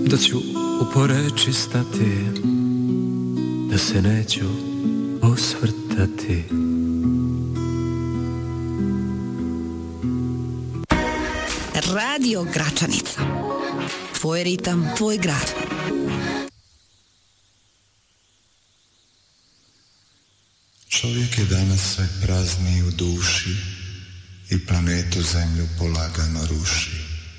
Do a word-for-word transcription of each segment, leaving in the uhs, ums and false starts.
da ću u poreči stati, da se neću osvrtati. Radio Gračanica. Tvoj ritam, tvoj grad. Čovjek je danas sve prazniji u duši i planetu Zemlju polagano ruši.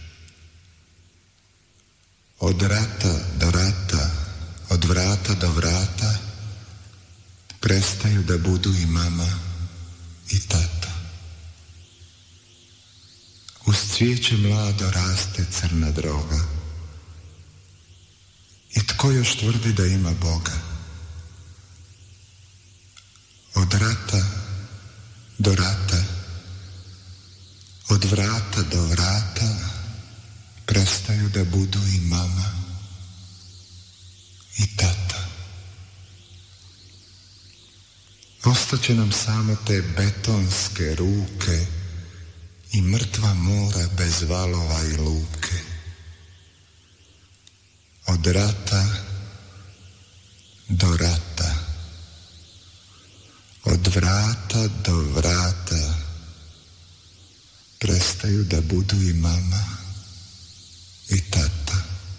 Od rata do rata, od vrata do vrata, prestaju da budu i mama i tata. Uz cvijeće mlado raste crna droga. I tko još tvrdi da ima Boga? Od rata do rata, od vrata do vrata, prestaju da budu i mama i tata. Ostaće nam samo te betonske ruke i mrtva mora bez valova i luke. Od rata do rata, od vrata do vrata, prestaju da budu i mama i tata.